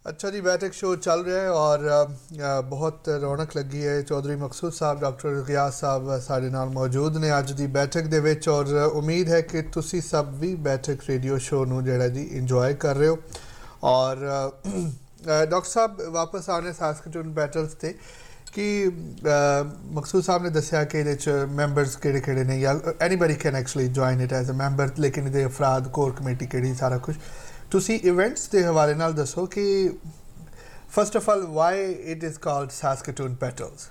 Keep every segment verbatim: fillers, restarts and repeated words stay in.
अच्छा जी, बैठक शो चल रहा है और बहुत रौनक लगी है। चौधरी मकसूद साहब, डॉक्टर गियास साहब साढ़े नाल मौजूद ने अज की बैठक दे विच और उम्मीद है कि तुसी सब भी बैठक रेडियो शो नूं जिहड़ा जी इंजॉय कर रहे हो। और डॉक्टर साहब वापस आने सास्कटून बैटल्स ते कि मकसूद साहब ने दस्या कि इहदे च मैंबर्स किहड़े किहड़े ने या anybody can actually join it as a member, लेकिन इहदे अफराद कोर कमेटी किहड़ी सारा कुछ ਤੁਸੀਂ ਇਵੈਂਟਸ ਦੇ ਹਵਾਲੇ ਨਾਲ ਦੱਸੋ ਕਿ first of all Y it is called ਸਾਸਕਟੂਨ petals.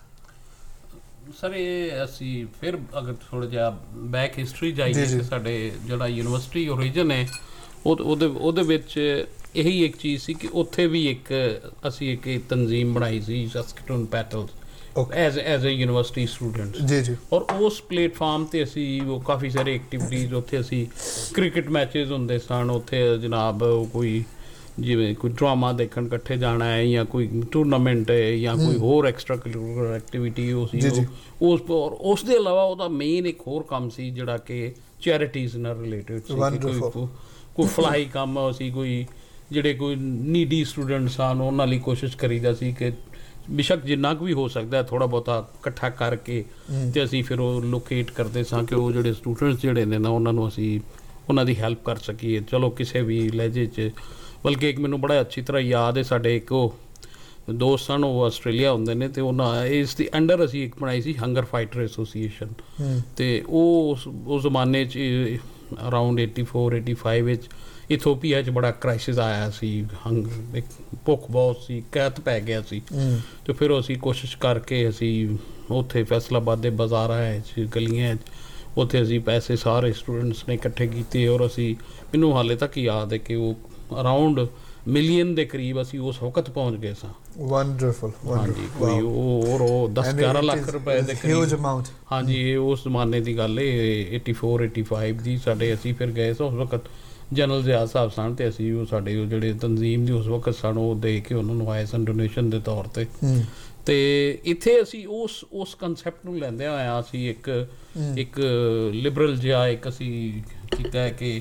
Sir ਇਹ ਅਸੀਂ ਫਿਰ ਅਗਰ ਥੋੜ੍ਹਾ ਜਿਹਾ ਬੈਕ ਹਿਸਟਰੀ ਜਾਈਏ ਕਿ ਸਾਡੇ ਜਿਹੜਾ ਯੂਨੀਵਰਸਿਟੀ ਓਰੀਜਨ ਹੈ ਉਹ ਉਹਦੇ ਉਹਦੇ ਵਿੱਚ ਇਹੀ ਇੱਕ ਚੀਜ਼ ਸੀ ਕਿ ਉੱਥੇ ਵੀ ਇੱਕ ਅਸੀਂ ਇੱਕ ਤਨਜ਼ੀਮ ਬਣਾਈ ਸੀ ਸਾਸਕਟੂਨ petals as as a university student ਜੀ ਜੀ ਔਰ ਉਸ ਪਲੇਟਫਾਰਮ 'ਤੇ ਅਸੀਂ ਉਹ ਕਾਫੀ ਸਾਰੇ ਐਕਟੀਵਿਟੀਜ਼ ਉੱਥੇ ਅਸੀਂ ਕ੍ਰਿਕਟ ਮੈਚਿਸ ਹੁੰਦੇ ਸਨ ਉੱਥੇ ਜਨਾਬ ਕੋਈ ਜਿਵੇਂ ਕੋਈ ਡਰਾਮਾ ਦੇਖਣ ਇਕੱਠੇ ਜਾਣਾ ਹੈ ਜਾਂ ਕੋਈ ਟੂਰਨਾਮੈਂਟ ਹੈ ਜਾਂ ਕੋਈ ਹੋਰ ਐਕਸਟਰਾ ਕਰਿਕੂਲਰ ਐਕਟੀਵਿਟੀ ਉਹ ਸੀ ਉਸ ਔਰ ਉਸ ਦੇ ਇਲਾਵਾ ਉਹਦਾ ਮੇਨ ਇੱਕ ਹੋਰ ਕੰਮ ਸੀ ਜਿਹੜਾ ਕਿ ਚੈਰਿਟੀਜ਼ ਨਾਲ ਰਿਲੇਟਡ ਸੀ। ਕੋਈ ਕੋਈ ਫਲਾਈ ਕੰਮ ਸੀ, ਕੋਈ ਜਿਹੜੇ ਕੋਈ ਨੀਡੀ ਸਟੂਡੈਂਟ ਸਨ ਉਹਨਾਂ ਲਈ ਕੋਸ਼ਿਸ਼ ਕਰੀਦਾ ਸੀ ਕਿ ਬੇਸ਼ੱਕ ਜਿੰਨਾ ਕੁ ਵੀ ਹੋ ਸਕਦਾ ਥੋੜ੍ਹਾ ਬਹੁਤਾ ਇਕੱਠਾ ਕਰਕੇ ਅਤੇ ਅਸੀਂ ਫਿਰ ਉਹ ਲੋਕੇਟ ਕਰਦੇ ਸਾਂ ਕਿ ਉਹ ਜਿਹੜੇ ਸਟੂਡੈਂਟਸ ਜਿਹੜੇ ਨੇ ਨਾ ਉਹਨਾਂ ਨੂੰ ਅਸੀਂ ਉਹਨਾਂ ਦੀ ਹੈਲਪ ਕਰ ਸਕੀਏ। ਚਲੋ ਕਿਸੇ ਵੀ ਲਹਿਜੇ 'ਚ, ਬਲਕਿ ਇੱਕ ਮੈਨੂੰ ਬੜਾ ਅੱਛੀ ਤਰ੍ਹਾਂ ਯਾਦ ਹੈ ਸਾਡੇ ਇੱਕ ਉਹ ਦੋਸਤ ਸਨ, ਉਹ ਆਸਟ੍ਰੇਲੀਆ ਹੁੰਦੇ ਨੇ ਅਤੇ ਉਹਨਾਂ ਇਸ ਦੀ ਅੰਡਰ ਅਸੀਂ ਇੱਕ ਬਣਾਈ ਸੀ ਹੰਗਰ ਫਾਈਟਰ ਐਸੋਸੀਏਸ਼ਨ ਅਤੇ ਉਹ ਉਸ ਉਸ ਜ਼ਮਾਨੇ 'ਚ around eighty four eighty five ਵਿੱਚ ਇਥੋਪੀਆ 'ਚ ਬੜਾ ਕ੍ਰਾਈਸਿਸ ਆਇਆ ਸੀ, ਹੰਗ ਇੱਕ ਭੁੱਖ ਬਹੁਤ ਸੀ, ਕਹਿਤ ਪੈ ਗਿਆ ਸੀ ਅਤੇ ਫਿਰ ਅਸੀਂ ਕੋਸ਼ਿਸ਼ ਕਰਕੇ ਅਸੀਂ ਉੱਥੇ ਫੈਸਲਾਬਾਦ ਦੇ ਬਾਜ਼ਾਰਾਂ 'ਚ ਗਲੀਆਂ 'ਚ ਉੱਥੇ ਅਸੀਂ ਪੈਸੇ ਸਾਰੇ ਸਟੂਡੈਂਟਸ ਨੇ ਇਕੱਠੇ ਕੀਤੇ ਔਰ ਅਸੀਂ ਮੈਨੂੰ ਹਾਲੇ ਤੱਕ ਯਾਦ ਹੈ ਕਿ ਉਹ ਅਰਾਊਂਡ ਮਿਲੀਅਨ ਦੇ ਕਰੀਬ ਅਸੀਂ ਉਸ ਵਕਤ ਪਹੁੰਚ ਗਏ ਸਾਂ। ਵੰਡਰਫੁਲ ਹਾਂਜੀ, ਕੋਈ ਉਹ ਔਰ ਉਹ ਦਸ ਗਿਆਰਾਂ ਲੱਖ ਰੁਪਏ ਦੇ ਕਰੀਬ। ਹਾਂਜੀ, ਇਹ ਉਸ ਜ਼ਮਾਨੇ ਦੀ ਗੱਲ ਹੈ ਏਟੀ ਫੋਰ ਏਟੀ ਫਾਈਵ ਦੀ। ਸਾਡੇ ਅਸੀਂ ਫਿਰ ਗਏ ਸਾਂ ਉਸ ਵਕਤ ਜਨਰਲ ਜ਼ਿਆਦ ਸਾਹਿਬ ਸਨ ਅਤੇ ਅਸੀਂ ਉਹ ਸਾਡੇ ਉਹ ਜਿਹੜੇ ਤਨਜ਼ੀਮ ਦੀ ਉਸ ਵਕਤ ਸਨ ਉਹ ਦੇ ਕੇ ਉਹਨਾਂ ਨੂੰ ਆਏ ਸਨ ਡੋਨੇਸ਼ਨ ਦੇ ਤੌਰ 'ਤੇ। ਅਤੇ ਇੱਥੇ ਅਸੀਂ ਉਸ ਉਸ ਕੰਸੈਪਟ ਨੂੰ ਲੈਂਦਿਆਂ ਹੋਇਆ ਅਸੀਂ ਇੱਕ ਇੱਕ ਲਿਬਰਲ ਜਿਹਾ ਇੱਕ ਅਸੀਂ ਕੀਤਾ ਹੈ ਕਿ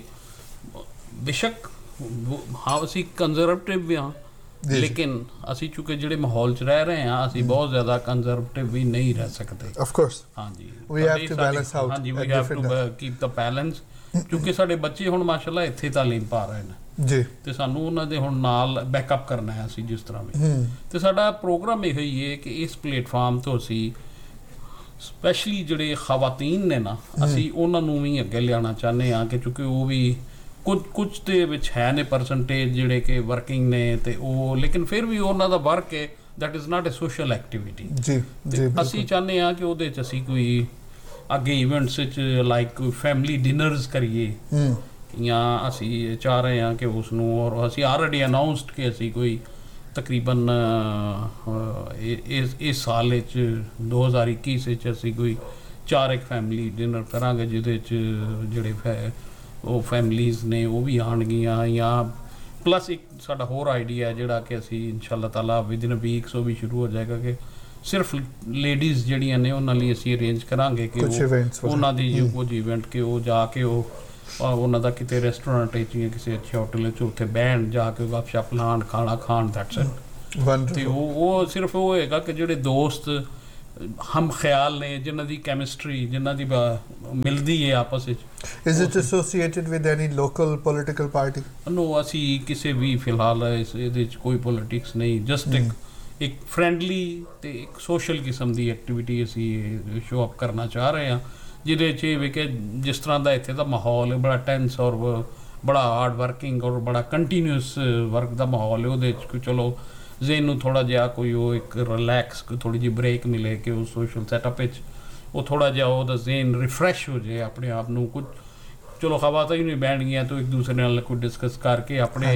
ਬੇਸ਼ੱਕ ਹਾਂ ਅਸੀਂ ਕੰਜ਼ਰਵੇਟਿਵ ਵੀ ਹਾਂ ਲੇਕਿਨ ਅਸੀਂ ਚੂੰਕਿ ਜਿਹੜੇ ਮਾਹੌਲ 'ਚ ਰਹਿ ਰਹੇ ਹਾਂ ਅਸੀਂ ਬਹੁਤ ਜ਼ਿਆਦਾ ਕੰਜ਼ਰਵੇਟਿਵ ਵੀ ਨਹੀਂ ਰਹਿ ਸਕਦੇ। ਆਫ ਕੋਰਸ ਹਾਂਜੀ, we have to balance out. ਹਾਂਜੀ, we have to keep the balance ਕਿਉਂਕਿ ਸਾਡੇ ਬੱਚੇ ਹੁਣ ਮਾਸ਼ਾਅੱਲਾ ਇੱਥੇ ਤਾਲੀਮ ਪਾ ਰਹੇ ਨੇ ਜੀ ਅਤੇ ਸਾਨੂੰ ਉਹਨਾਂ ਦੇ ਹੁਣ ਨਾਲ ਬੈਕਅਪ ਕਰਨਾ ਹੈ ਅਸੀਂ ਜਿਸ ਤਰ੍ਹਾਂ ਵੀ। ਅਤੇ ਸਾਡਾ ਪ੍ਰੋਗਰਾਮ ਇਹੋ ਹੀ ਹੈ ਕਿ ਇਸ ਪਲੇਟਫਾਰਮ ਤੋਂ ਅਸੀਂ ਸਪੈਸ਼ਲੀ ਜਿਹੜੇ ਖਵਾਤੀਨ ਨੇ ਨਾ ਅਸੀਂ ਉਹਨਾਂ ਨੂੰ ਵੀ ਅੱਗੇ ਲਿਆਉਣਾ ਚਾਹੁੰਦੇ ਹਾਂ ਕਿ ਚੂੰਕਿ ਉਹ ਵੀ ਕੁਝ ਕੁਝ ਦੇ ਵਿੱਚ ਹੈ ਨੇ ਪਰਸੈਂਟੇਜ ਜਿਹੜੇ ਕਿ ਵਰਕਿੰਗ ਨੇ ਅਤੇ ਉਹ ਲੇਕਿਨ ਫਿਰ ਵੀ ਉਹਨਾਂ ਦਾ ਵਰਕ ਹੈ that is not A social activity. ਜੀ ਜੀ ਅਸੀਂ ਚਾਹੁੰਦੇ ਹਾਂ ਕਿ ਉਹਦੇ 'ਚ ਅਸੀਂ ਕੋਈ ਅੱਗੇ ਇਵੈਂਟਸ 'ਚ ਲਾਈਕ ਕੋਈ ਫੈਮਿਲੀ ਡਿਨਰਸ ਕਰੀਏ ਜਾਂ ਅਸੀਂ ਚਾਹ ਰਹੇ ਹਾਂ ਕਿ ਉਸ ਨੂੰ ਔਰ ਅਸੀਂ ਆਲਰੇਡੀ ਅਨਾਊਂਸਡ ਕਿ ਅਸੀਂ ਕੋਈ ਤਕਰੀਬਨ ਇਸ ਇਸ ਸਾਲ ਵਿੱਚ ਦੋ ਹਜ਼ਾਰ ਇੱਕੀ ਵਿੱਚ ਅਸੀਂ ਕੋਈ ਚਾਰ ਇੱਕ ਫੈਮਿਲੀ ਡਿਨਰ ਕਰਾਂਗੇ ਜਿਹਦੇ 'ਚ ਜਿਹੜੇ ਫੈ ਉਹ ਫੈਮਲੀਜ਼ ਨੇ ਉਹ ਵੀ ਆਉਣਗੀਆਂ ਜਾਂ ਪਲੱਸ ਇੱਕ ਸਾਡਾ ਹੋਰ ਆਈਡੀਆ ਜਿਹੜਾ ਕਿ ਅਸੀਂ ਇਨਸ਼ਾ ਅੱਲਾਹ ਤਾਲਾ ਵਿਦਿਨ ਵੀਕਸ ਉਹ ਵੀ ਸ਼ੁਰੂ ਹੋ ਜਾਏਗਾ ਕਿ ਸਿਰਫ ਲੇਡੀਜ਼ ਜਿਹੜੀਆਂ ਨੇ ਉਹਨਾਂ ਲਈ ਅਸੀਂ ਅਰੇਂਜ ਕਰਾਂਗੇ ਕਿ ਉਹਨਾਂ ਦੀ ਕੁਝ ਇਵੈਂਟ ਕਿ ਉਹ ਜਾ ਕੇ ਉਹ ਉਹਨਾਂ ਦਾ ਕਿਤੇ ਰੈਸਟੋਰੈਂਟ ਵਿੱਚ ਜਾਂ ਕਿਸੇ ਅੱਛੇ ਹੋਟਲ 'ਚ ਉੱਥੇ ਬਹਿਣ ਜਾ ਕੇ ਗੱਪ ਸ਼ੱਪ ਲਾਉਣ ਖਾਣਾ ਖਾਣ ਦੈਟਸ ਇਟ। ਅਤੇ ਉਹ ਉਹ ਸਿਰਫ ਉਹ ਹੋਏਗਾ ਕਿ ਜਿਹੜੇ ਦੋਸਤ ਹਮ ਖਿਆਲ ਨੇ ਜਿਨ੍ਹਾਂ ਦੀ ਕੈਮਿਸਟਰੀ ਜਿਨ੍ਹਾਂ ਦੀ ਮਿਲਦੀ ਹੈ ਆਪਸ ਵਿੱਚ। Is it associated with any local political party? No, ਅਸੀਂ ਕਿਸੇ ਵੀ ਫਿਲਹਾਲ ਇਸ ਇਹਦੇ 'ਚ ਕੋਈ ਪੋਲੀਟਿਕਸ ਨਹੀਂ, ਜਸਟ ਇੱਕ ਇੱਕ ਫਰੈਂਡਲੀ ਅਤੇ ਇੱਕ ਸੋਸ਼ਲ ਕਿਸਮ ਦੀ ਐਕਟੀਵਿਟੀ ਅਸੀਂ ਸ਼ੋ ਅਪ ਕਰਨਾ ਚਾਹ ਰਹੇ ਹਾਂ ਜਿਹਦੇ 'ਚ ਇਹ ਵੀ ਕਿ ਜਿਸ ਤਰ੍ਹਾਂ ਦਾ ਇੱਥੇ ਦਾ ਮਾਹੌਲ ਹੈ ਬੜਾ ਟੈਂਸ ਔਰ ਬੜਾ ਹਾਰਡ ਵਰਕਿੰਗ ਔਰ ਬੜਾ ਕੰਟੀਨਿਊਸ ਵਰਕ ਦਾ ਮਾਹੌਲ ਹੈ ਉਹਦੇ 'ਚ ਕੋਈ ਚਲੋ ਜ਼ੇਨ ਨੂੰ ਥੋੜ੍ਹਾ ਜਿਹਾ ਕੋਈ ਉਹ ਇੱਕ ਰਿਲੈਕਸ ਕੋਈ ਥੋੜ੍ਹੀ ਜਿਹੀ ਬ੍ਰੇਕ ਮਿਲੇ ਕਿ ਉਹ ਸੋਸ਼ਲ ਸੈਟਅਪ ਵਿੱਚ ਉਹ ਥੋੜ੍ਹਾ ਜਿਹਾ ਉਹਦਾ ਜ਼ੇਨ ਰਿਫਰੈਸ਼ ਹੋ ਜਾਏ ਆਪਣੇ ਆਪ ਨੂੰ ਕੁਝ ਚਲੋ ਖਵਾਤਾ ਹੀ ਨਹੀਂ ਬੈਠਣਗੀਆਂ ਤਾਂ ਇੱਕ ਦੂਸਰੇ ਨਾਲ ਕੋਈ ਡਿਸਕਸ ਕਰਕੇ ਆਪਣੇ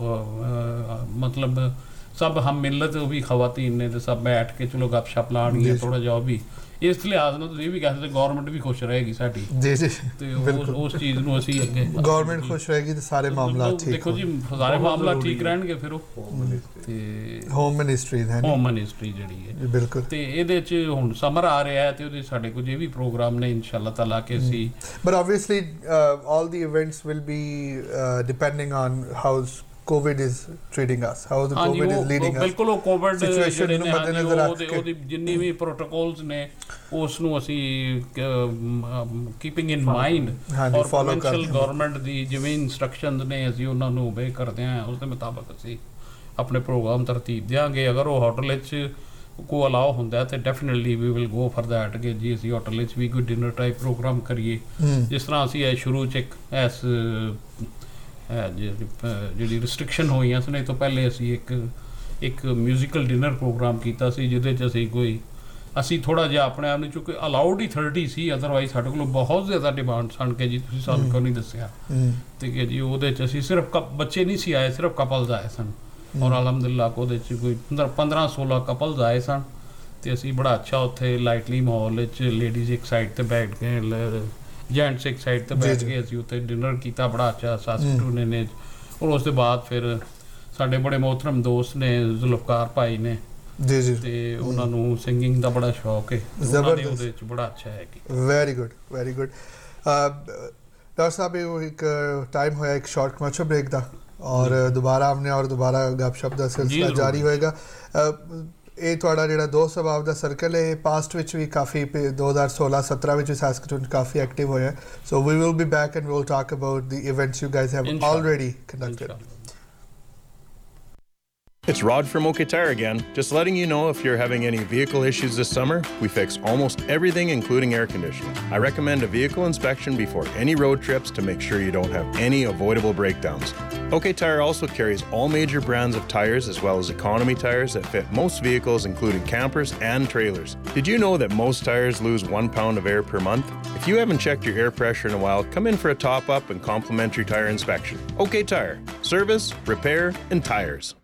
ਮਤਲਬ ਸਭ ਹਮ ਮਿਲਤ ਉਹ ਵੀ ਖਵਾਤੀਨ ਨੇ ਅਤੇ ਸਭ ਬੈਠ ਕੇ ਚਲੋ ਗੱਪ ਸ਼ੱਪ ਲਾਉਣਗੀਆਂ ਥੋੜ੍ਹਾ ਜਿਹਾ ਉਹ ਵੀ ਇਸ ਲਿਹਾਜ਼ ਨਾਲ ਤੁਸੀਂ ਇਹ ਵੀ ਕਹਿ ਸਕਦੇ ਗੌਰਮੈਂਟ ਵੀ ਖੁਸ਼ ਰਹੇਗੀ ਸਾਡੀ ਜੀ ਜੀ ਅਤੇ ਉਸ ਚੀਜ਼ ਨੂੰ ਅਸੀਂ ਅੱਗੇ ਗੌਰਮੈਂਟ ਖੁਸ਼ ਰਹੇਗੀ ਤਾਂ ਸਾਰੇ ਮਾਮਲਾ ਠੀਕ ਦੇਖੋ ਜੀ ਸਾਰੇ ਮਾਮਲਾ ਠੀਕ ਰਹਿਣਗੇ ਫਿਰ ਉਹ ਅਤੇ ਹੋਮ ਮਿਨਿਸਟਰੀ ਹੋਮ ਮਿਨਿਸਟਰੀ ਜਿਹੜੀ ਹੈ ਬਿਲਕੁਲ ਅਤੇ ਇਹਦੇ 'ਚ ਹੁਣ ਸਮਰ ਆ ਰਿਹਾ ਹੈ ਅਤੇ ਉਹਦੇ ਸਾਡੇ ਕੁਝ ਇਹ ਵੀ ਪ੍ਰੋਗਰਾਮ ਨੇ ਇਨਸ਼ਾ ਅੱਲਾਹ ਤਾਲਾ ਕਿ ਅਸੀਂ but obviously all the events will be depending on how COVID is treating us, how the ਹਾਂਜੀ COVID is ਉਹ leading us. ਬਿਲਕੁਲ ਉਹ ਕੋਵਿਡ Situation ਜਿਹੜੇ ਨੂੰ ਨੇ ਹਾਂਜੀ, ਮੱਦੇਨਜ਼ਰ ਰੱਖ ਉਹਦੇ- ਕੇ। ਉਹਦੀ ਜਿੰਨੀ ਵੀ ਪ੍ਰੋਟੋਕੋਲਸ ਨੇ ਉਸ ਨੂੰ ਅਸੀਂ ਕੀਪਿੰਗ ਇਨ ਮਾਈਂਡ ਹਾਂਜੀ, ਔਰ follow ਪ੍ਰੋਵਿੰਸ਼ੀਅਲ ਕਰਦੇ ਹਾਂ। ਗਵਰਨਮੈਂਟ ਦੀ ਜਿਵੇਂ ਇਨਸਟਰਕਸ਼ਨਸ ਨੇ ਅਸੀਂ ਉਹਨਾਂ ਨੂੰ ਓਬੇ ਕਰਦੇ ਹਾਂ ਉਸ ਦੇ ਮੁਤਾਬਕ ਅਸੀਂ ਆਪਣੇ ਪ੍ਰੋਗਰਾਮ ਤਰਤੀਬ ਦਿਆਂਗੇ। ਅਗਰ ਉਹ ਹੋਟਲ ਵਿੱਚ ਕੋ ਅਲਾਓ ਹੁੰਦਾ ਤੇ definitely we will go for that ਕਿ ਜੀ ਅਸੀਂ ਹੋਟਲ ਵਿੱਚ ਵੀ ਕੋਈ ਡਿਨਰ ਟਾਈਪ ਪ੍ਰੋਗਰਾਮ ਕਰੀਏ। ਜਿਸ ਤਰ੍ਹਾਂ ਅਸੀਂ ਇਹ ਸ਼ੁਰੂ ਚ ਇੱਕ ਐਸ ਜਿਹੜੀ ਰਿਸਟ੍ਰਿਕਸ਼ਨ ਹੋਈਆਂ ਸੀ, ਨਹੀਂ ਤੋਂ ਪਹਿਲੇ ਅਸੀਂ ਇੱਕ ਇੱਕ ਮਿਊਜ਼ੀਕਲ ਡਿਨਰ ਪ੍ਰੋਗਰਾਮ ਕੀਤਾ ਸੀ ਜਿਹਦੇ 'ਚ ਅਸੀਂ ਕੋਈ ਅਸੀਂ ਥੋੜ੍ਹਾ ਜਿਹਾ ਆਪਣੇ ਆਪ ਨੂੰ ਚੁੱਕੇ ਅਲਾਉਡ ਹੀ ਥਰਟੀ ਸੀ, ਅਦਰਵਾਈਜ਼ ਸਾਡੇ ਕੋਲ ਬਹੁਤ ਜ਼ਿਆਦਾ ਡਿਮਾਂਡ ਸਨ ਕਿ ਜੀ ਤੁਸੀਂ ਸਾਨੂੰ ਕਿਉਂ ਨਹੀਂ ਦੱਸਿਆ ਤੇ ਕਿ ਜੀ ਉਹਦੇ 'ਚ ਅਸੀਂ ਸਿਰਫ ਕਪ ਬੱਚੇ ਨਹੀਂ ਸੀ ਆਏ, ਸਿਰਫ ਕਪਲਸ ਆਏ ਸਨ ਔਰ ਅਲਹਮਦੁਲਿਲਾ ਉਹਦੇ 'ਚ ਕੋਈ ਪੰਦਰਾਂ ਸੋਲਾਂ ਕਪਲਸ ਆਏ ਸਨ ਤੇ ਅਸੀਂ ਬੜਾ ਅੱਛਾ ਉੱਥੇ ਲਾਈਟਲੀ ਮਾਹੌਲ ਵਿੱਚ ਲੇਡੀਜ਼ ਇੱਕ ਸਾਈਡ ਤੇ ਬੈਠ ਕੇ ਜੈਂਟਸ ਇੱਕ ਸਾਈਡ ਤੇ ਬੈਠ ਕੇ ਅਸੀਂ ਉੱਥੇ ਡਿਨਰ ਕੀਤਾ ਬੜਾ ਅੱਛਾ ਸਾਸੀ ਟੂਨੇ ਨੇ। ਔਰ ਉਸ ਤੋਂ ਬਾਅਦ ਫਿਰ ਸਾਡੇ ਬੜੇ ਮੋਹਤਰਮ ਦੋਸਤ ਨੇ ਜ਼ੁਲਫਕਾਰ ਭਾਈ ਨੇ ਜੀ ਜੀ ਤੇ ਉਹਨਾਂ ਨੂੰ ਸਿੰਗਿੰਗ ਦਾ ਬੜਾ ਸ਼ੌਕ ਹੈ, ਜ਼ਬਰਦਸਤ ਉਹਦੇ ਵਿੱਚ ਬੜਾ ਅੱਛਾ ਹੈ ਕਿ very good very good. Doctor ਸਾਹਿਬ ਇਹ ਇੱਕ ਟਾਈਮ ਹੋਇਆ ਇੱਕ ਸ਼ਾਰਟ ਕਮਰਸ਼ੀਅਲ ਬ੍ਰੇਕ ਦਾ ਔਰ ਦੁਬਾਰਾ ਆਮਨੇ ਔਰ ਦੁਬਾਰਾ ਗੱਪਸ਼ਪ ਦਾ ਸਿਲਸਿਲਾ ਜਾਰੀ ਹੋਏਗਾ। ਇਹ ਤੁਹਾਡਾ ਜਿਹੜਾ ਦੋਸਤ ਸਭਾਵ ਦਾ ਸਰਕਲ ਹੈ ਪਾਸਟ ਵਿੱਚ ਵੀ ਕਾਫੀ ਦੋ ਹਜ਼ਾਰ ਸੋਲਾਂ ਸਤਰਾਂ ਵਿੱਚ ਸੈਸਕਟੂਨ ਕਾਫੀ ਐਕਟਿਵ ਹੋਇਆ, ਸੋ we will be back and will talk about the events you guys have already conducted. It's Rod from OK Tire again. Just letting you know if you're having any vehicle issues this summer, we fix almost everything including air conditioning. I recommend a vehicle inspection before any road trips to make sure you don't have any avoidable breakdowns. OK Tire also carries all major brands of tires as well as economy tires that fit most vehicles including campers and trailers. Did you know that most tires lose one pound of air per month? If you haven't checked your air pressure in a while, come in for a top-up and complimentary tire inspection. OK Tire. Service, repair, and tires.